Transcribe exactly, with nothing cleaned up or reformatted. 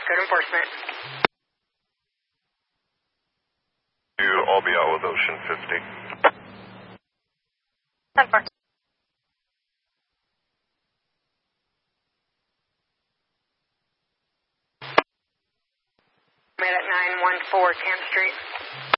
Code enforcement. You all be out with Ocean fifty. ten four. Made at nine one four Camp Street.